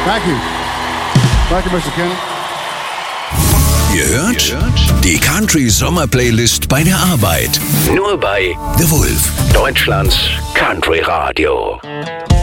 Thank you. Thank you, Mr. Kenny. Ihr hört die Country Sommer Playlist bei der Arbeit. Nur bei The Wolf, Deutschlands Country Radio.